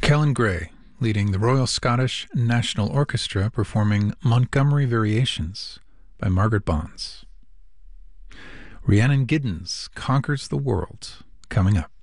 Kellen Gray, leading the Royal Scottish National Orchestra, performing Montgomery Variations by Margaret Bonds. Rhiannon Giddens Conquers the World, coming up.